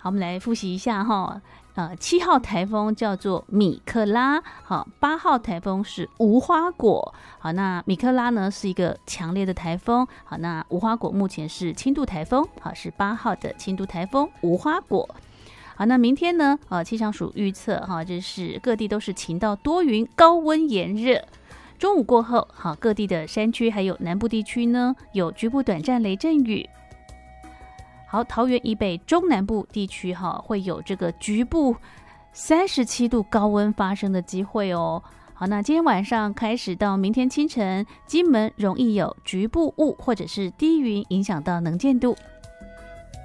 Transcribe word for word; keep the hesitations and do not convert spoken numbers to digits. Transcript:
好，我们来复习一下哈。呃，七号台风叫做米克拉，好，八号台风是无花果，好，那米克拉呢是一个强烈的台风，好，那无花果目前是轻度台风，好，是八号的轻度台风无花果。好，那明天呢？呃，气象署预测哈，这是各地都是晴到多云，高温炎热。中午过后，好，各地的山区还有南部地区呢，有局部短暂雷阵雨。好，桃园以北中南部地区哈，会有这个局部三十七度高温发生的机会哦。好，那今天晚上开始到明天清晨，金门容易有局部雾或者是低云影响到能见度。